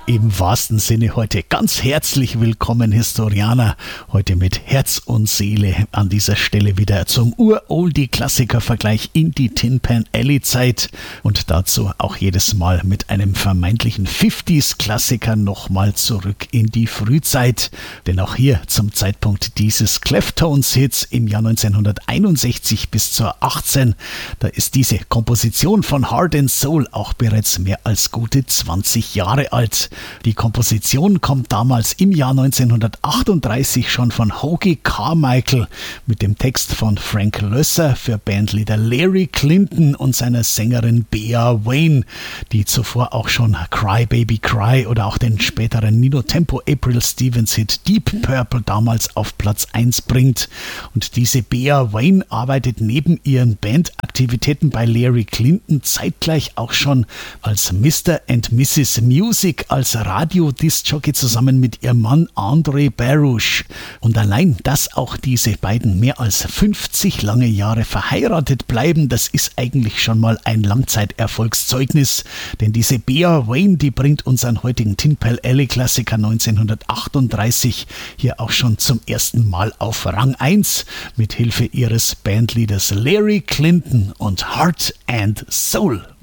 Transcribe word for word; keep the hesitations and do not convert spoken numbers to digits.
Im wahrsten Sinne heute ganz herzlich willkommen, Historianer. Heute mit Herz und Seele an dieser Stelle wieder zum Ur-Oldie-Klassiker-Vergleich in die Tin Pan Alley-Zeit und dazu auch jedes Mal mit einem vermeintlichen fünfziger-Klassiker nochmal zurück in die Frühzeit. Denn auch hier zum Zeitpunkt dieses Cleftones-Hits im Jahr neunzehnhunderteinundsechzig bis zur achtzehn, da ist diese Komposition von Heart and Soul auch bereits mehr als gute zwanzig Jahre alt. Die Komposition kommt damals im Jahr neunzehnhundertachtunddreißig schon von Hoagy Carmichael mit dem Text von Frank Loesser für Bandleader Larry Clinton und seiner Sängerin Bea Wain, die zuvor auch schon Cry Baby Cry oder auch den späteren Nino Tempo April Stevens Hit Deep Purple damals auf Platz eins bringt. Und diese Bea Wain arbeitet neben ihren Bandaktivitäten bei Larry Clinton zeitgleich auch schon als Mister and Missus Music, als Radio-Disc-Jockey zusammen mit ihrem Mann Andre Baruch. Und allein, dass auch diese beiden mehr als fünfzig lange Jahre verheiratet bleiben, das ist eigentlich schon mal ein Langzeiterfolgszeugnis. Denn diese Bea Wain, die bringt unseren heutigen Tin Pan Alley-Klassiker neunzehnhundertachtunddreißig hier auch schon zum ersten Mal auf Rang eins mit Hilfe ihres Bandleaders Larry Clinton und Heart and Soul.